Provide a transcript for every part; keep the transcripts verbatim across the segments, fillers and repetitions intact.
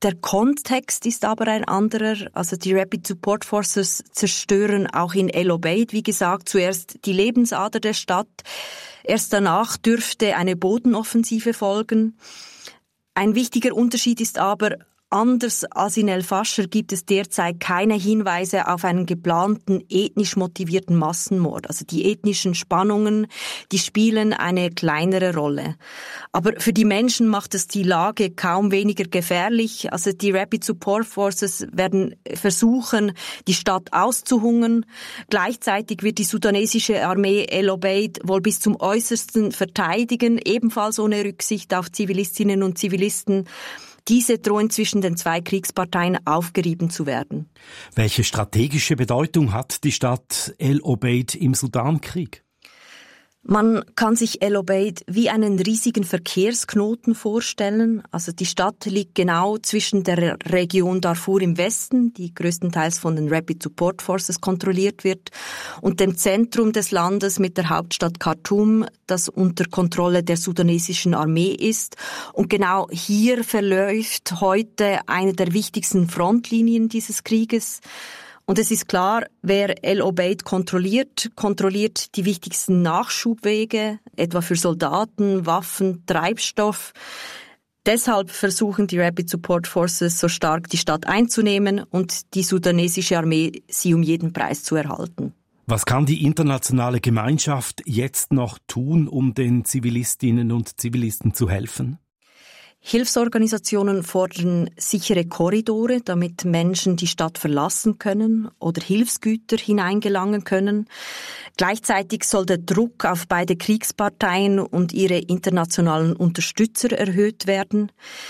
Der Kontext ist aber ein anderer. Also die Rapid Support Forces zerstören auch in El Obeid, wie gesagt, zuerst die Lebensader der Stadt. Erst danach dürfte eine Bodenoffensive folgen. Ein wichtiger Unterschied ist aber, anders als in El-Fascher gibt es derzeit keine Hinweise auf einen geplanten ethnisch motivierten Massenmord. Also die ethnischen Spannungen, die spielen eine kleinere Rolle. Aber für die Menschen macht es die Lage kaum weniger gefährlich. Also die Rapid Support Forces werden versuchen, die Stadt auszuhungern. Gleichzeitig wird die sudanesische Armee El Obeid wohl bis zum Äußersten verteidigen, ebenfalls ohne Rücksicht auf Zivilistinnen und Zivilisten. Diese drohen zwischen den zwei Kriegsparteien aufgerieben zu werden. Welche strategische Bedeutung hat die Stadt El Obeid im Sudankrieg? Man kann sich El Obeid wie einen riesigen Verkehrsknoten vorstellen. Also die Stadt liegt genau zwischen der Region Darfur im Westen, die größtenteils von den Rapid Support Forces kontrolliert wird, und dem Zentrum des Landes mit der Hauptstadt Khartoum, das unter Kontrolle der sudanesischen Armee ist. Und genau hier verläuft heute eine der wichtigsten Frontlinien dieses Krieges. Und es ist klar, wer El Obeid kontrolliert, kontrolliert die wichtigsten Nachschubwege, etwa für Soldaten, Waffen, Treibstoff. Deshalb versuchen die Rapid Support Forces so stark die Stadt einzunehmen und die sudanesische Armee sie um jeden Preis zu erhalten. Was kann die internationale Gemeinschaft jetzt noch tun, um den Zivilistinnen und Zivilisten zu helfen? Hilfsorganisationen fordern sichere Korridore, damit Menschen die Stadt verlassen können oder Hilfsgüter hineingelangen können. Gleichzeitig soll der Druck auf beide Kriegsparteien und ihre internationalen Unterstützer erhöht werden.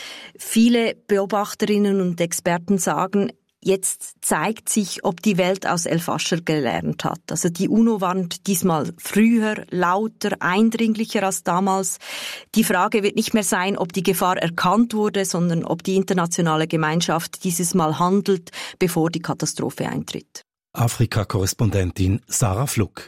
Viele Beobachterinnen und Experten sagen, jetzt zeigt sich, ob die Welt aus El-Fascher gelernt hat. Also die UNO warnt diesmal früher, lauter, eindringlicher als damals. Die Frage wird nicht mehr sein, ob die Gefahr erkannt wurde, sondern ob die internationale Gemeinschaft dieses Mal handelt, bevor die Katastrophe eintritt. Afrika-Korrespondentin Sarah Fluck.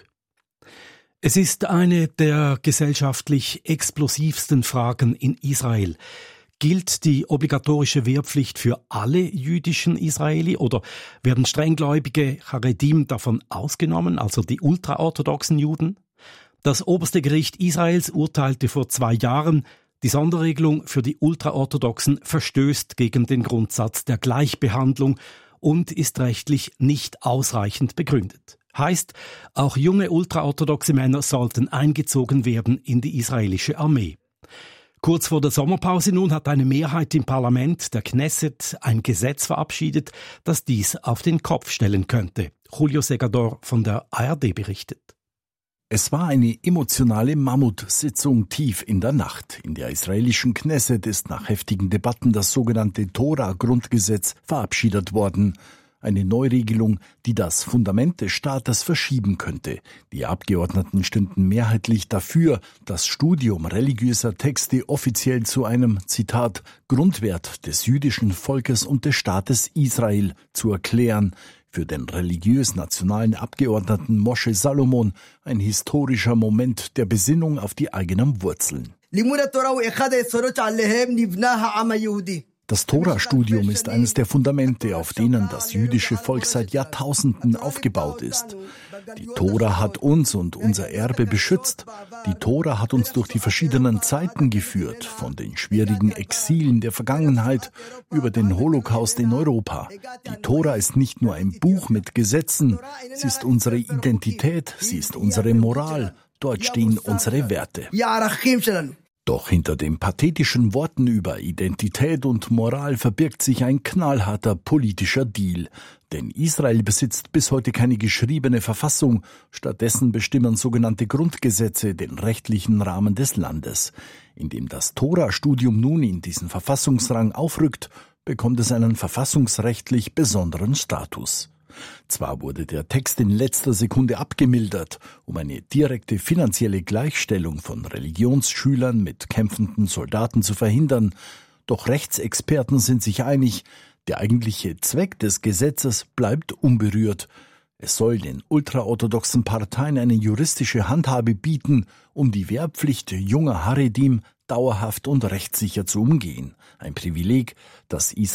Es ist eine der gesellschaftlich explosivsten Fragen in Israel. Gilt die obligatorische Wehrpflicht für alle jüdischen Israeli oder werden strenggläubige Charedim davon ausgenommen, also die ultraorthodoxen Juden? Das oberste Gericht Israels urteilte vor zwei Jahren, die Sonderregelung für die Ultraorthodoxen verstößt gegen den Grundsatz der Gleichbehandlung und ist rechtlich nicht ausreichend begründet. Heißt, auch junge ultraorthodoxe Männer sollten eingezogen werden in die israelische Armee. Kurz vor der Sommerpause nun hat eine Mehrheit im Parlament, der Knesset, ein Gesetz verabschiedet, das dies auf den Kopf stellen könnte. Julio Segador von der A R D berichtet. Es war eine emotionale Mammutsitzung tief in der Nacht. In der israelischen Knesset ist nach heftigen Debatten das sogenannte Tora-Grundgesetz verabschiedet worden. Eine Neuregelung, die das Fundament des Staates verschieben könnte. Die Abgeordneten stimmten mehrheitlich dafür, das Studium religiöser Texte offiziell zu einem, Zitat, Grundwert des jüdischen Volkes und des Staates Israel zu erklären. Für den religiös-nationalen Abgeordneten Moshe Salomon ein historischer Moment der Besinnung auf die eigenen Wurzeln. Das Tora-Studium ist eines der Fundamente, auf denen das jüdische Volk seit Jahrtausenden aufgebaut ist. Die Tora hat uns und unser Erbe beschützt. Die Tora hat uns durch die verschiedenen Zeiten geführt, von den schwierigen Exilen der Vergangenheit über den Holocaust in Europa. Die Tora ist nicht nur ein Buch mit Gesetzen, sie ist unsere Identität, sie ist unsere Moral. Dort stehen unsere Werte. Doch hinter den pathetischen Worten über Identität und Moral verbirgt sich ein knallharter politischer Deal. Denn Israel besitzt bis heute keine geschriebene Verfassung. Stattdessen bestimmen sogenannte Grundgesetze den rechtlichen Rahmen des Landes. Indem das Tora-Studium nun in diesen Verfassungsrang aufrückt, bekommt es einen verfassungsrechtlich besonderen Status. Zwar wurde der Text in letzter Sekunde abgemildert, um eine direkte finanzielle Gleichstellung von Religionsschülern mit kämpfenden Soldaten zu verhindern, doch Rechtsexperten sind sich einig, der eigentliche Zweck des Gesetzes bleibt unberührt. Es soll den ultraorthodoxen Parteien eine juristische Handhabe bieten, um die Wehrpflicht junger Haredim dauerhaft und rechtssicher zu umgehen. Ein Privileg, das Israel